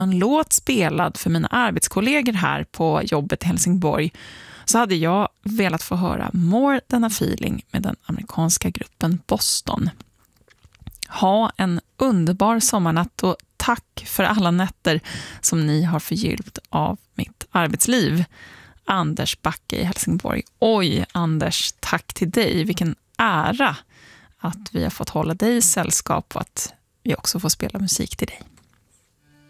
en låt spelad för mina arbetskollegor här på jobbet i Helsingborg, så hade jag velat få höra More Than a Feeling med den amerikanska gruppen Boston. Ha en underbar sommarnatt och tack för alla nätter som ni har förgyllt av mitt arbetsliv. Anders Backe i Helsingborg. Oj, Anders, tack till dig. Vilken ära att vi har fått hålla dig i sällskap och att vi också får spela musik till dig.